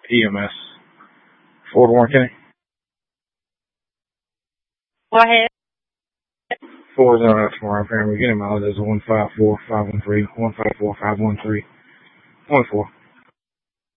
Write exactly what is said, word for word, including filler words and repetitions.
E M S. Fort Warren County. Go ahead. Four zero F for our family. Get him out. That's one five four five one three one five four five one three one four.